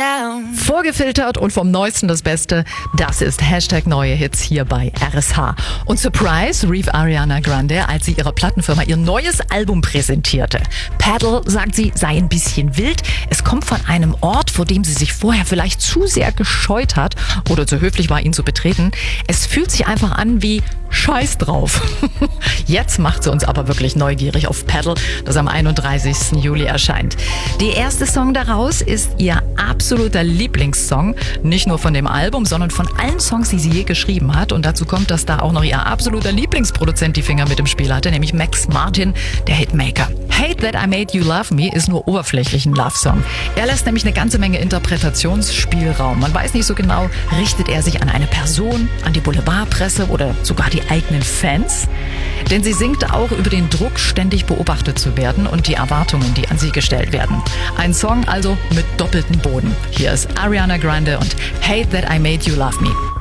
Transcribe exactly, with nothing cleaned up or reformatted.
down. Vorgefiltert und vom Neuesten das Beste, das ist Hashtag neue Hits hier bei R S H. Und Surprise rief Ariana Grande, als sie ihrer Plattenfirma ihr neues Album präsentierte. Paddle, sagt sie, sei ein bisschen wild. Es kommt von einem Ort, vor dem sie sich vorher vielleicht zu sehr gescheut hat oder zu höflich war, ihn zu betreten. Es fühlt sich einfach an wie Scheiß drauf. Jetzt macht sie uns aber wirklich neugierig auf Paddle, das am einunddreißigsten Juli erscheint. Der erste Song daraus ist ihr absoluter Lieblingssong. Nicht nur von dem Album, sondern von allen Songs, die sie je geschrieben hat. Und dazu kommt, dass da auch noch ihr absoluter Lieblingsproduzent die Finger mit im Spiel hatte, nämlich Max Martin, der Hitmaker. Hate That I Made You Love Me ist nur oberflächlich ein Love-Song. Er lässt nämlich eine ganze Menge Interpretationsspielraum. Man weiß nicht so genau, richtet er sich an eine Person, an die Boulevardpresse oder sogar die eigenen Fans? Denn sie singt auch über den Druck, ständig beobachtet zu werden und die Erwartungen, die an sie gestellt werden. Ein Song also mit doppeltem Boden. Hier ist Ariana Grande und Hate That I Made You Love Me.